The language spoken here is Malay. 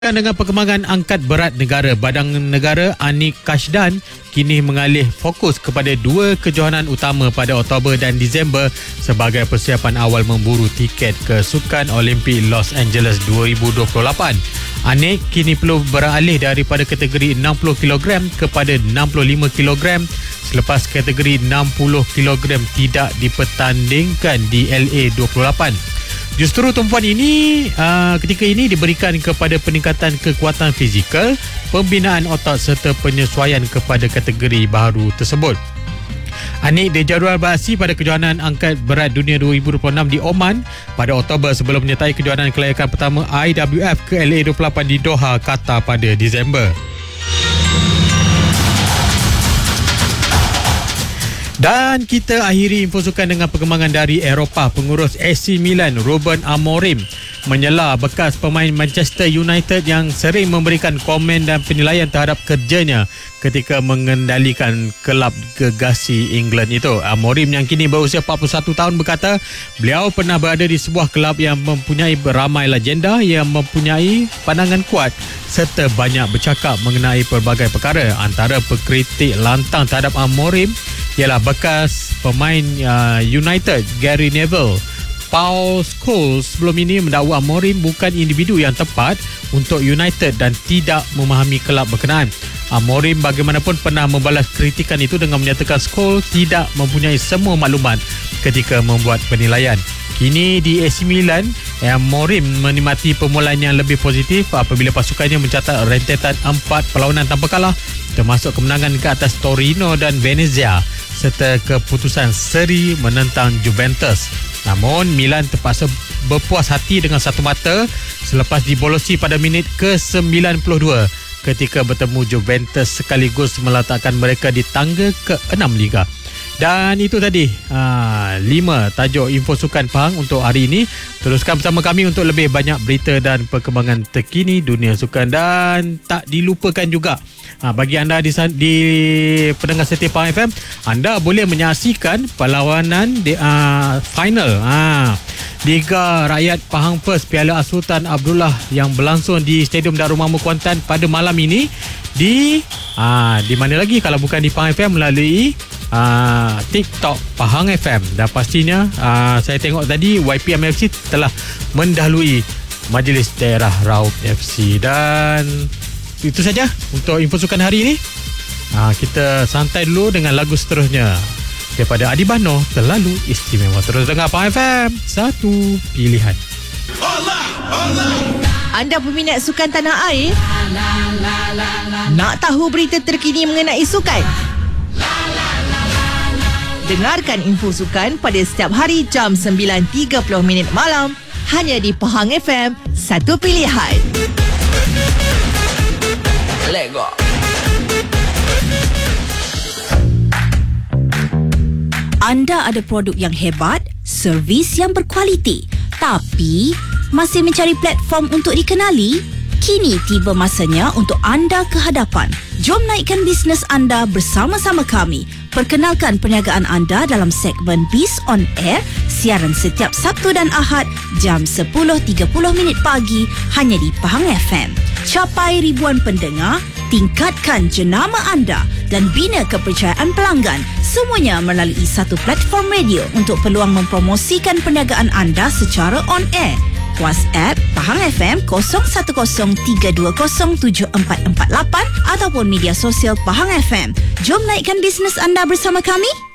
Dengan perkembangan angkat berat negara, Badan Negara Anik Kashdan kini mengalih fokus kepada dua kejohanan utama pada Oktober dan Disember sebagai persiapan awal memburu tiket ke Sukan Olimpik Los Angeles 2028. Anik kini perlu beralih daripada kategori 60kg kepada 65kg selepas kategori 60kg tidak dipertandingkan di LA 28. Justru tumpuan ini ketika ini diberikan kepada peningkatan kekuatan fizikal, pembinaan otot serta penyesuaian kepada kategori baru tersebut. Anik dijadual beraksi pada kejohanan angkat berat dunia 2026 di Oman pada Oktober sebelum menyertai kejohanan kelayakan pertama IWF ke LA 28 di Doha, Qatar pada Disember. Dan kita akhiri info sukan dengan perkembangan dari Eropah. Pengurus AC Milan Ruben Amorim menyela bekas pemain Manchester United yang sering memberikan komen dan penilaian terhadap kerjanya ketika mengendalikan kelab gegasi England itu. Amorim yang kini berusia 41 tahun berkata beliau pernah berada di sebuah kelab yang mempunyai ramai legenda yang mempunyai pandangan kuat serta banyak bercakap mengenai pelbagai perkara. Antara pengkritik lantang terhadap Amorim ialah bekas pemain United Gary Neville. Paul Scholes sebelum ini mendakwa Amorim bukan individu yang tepat untuk United dan tidak memahami kelab berkenaan. Amorim bagaimanapun pernah membalas kritikan itu dengan menyatakan Scholes tidak mempunyai semua maklumat ketika membuat penilaian. Kini di AC Milan, Amorim menikmati permulaan yang lebih positif apabila pasukannya mencatat rentetan 4 perlawanan tanpa kalah termasuk kemenangan ke atas Torino dan Venezia serta keputusan seri menentang Juventus. Namun Milan terpaksa berpuas hati dengan satu mata selepas dibolosi pada minit ke-92 ketika bertemu Juventus sekaligus meletakkan mereka di tangga ke-6 Liga. Dan itu tadi 5 tajuk info sukan Pahang untuk hari ini. Teruskan bersama kami untuk lebih banyak berita dan perkembangan terkini dunia sukan. Dan tak dilupakan juga bagi anda di pendengar setia Pahang FM, anda boleh menyaksikan perlawanan di final Liga Rakyat Pahang First Piala Sultan Abdullah yang berlangsung di Stadium Darul Mahmud Kuantan pada malam ini di mana lagi kalau bukan di Pahang FM melalui TikTok Pahang FM. Dan pastinya saya tengok tadi YPM FC telah mendahului Majlis Daerah Raub FC. Dan itu saja untuk info sukan hari ini. Kita santai dulu dengan lagu seterusnya daripada Adi Bano, Terlalu Istimewa. Terus dengar Pahang FM, satu pilihan. Anda peminat sukan tanah air? Nak tahu berita terkini mengenai sukan? Dengarkan info sukan pada setiap hari jam 9.30 malam hanya di Pahang FM, satu pilihan. Lego. Anda ada produk yang hebat, servis yang berkualiti, tapi masih mencari platform untuk dikenali? Kini tiba masanya untuk anda ke hadapan. Jom naikkan bisnes anda bersama-sama kami. Perkenalkan perniagaan anda dalam segmen Biz on Air, siaran setiap Sabtu dan Ahad jam 10.30 pagi hanya di Pahang FM. Capai ribuan pendengar, tingkatkan jenama anda dan bina kepercayaan pelanggan. Semuanya melalui satu platform radio untuk peluang mempromosikan perniagaan anda secara on air. WhatsApp Pahang FM 0103207448 ataupun media sosial Pahang FM. Jom naikkan bisnes anda bersama kami.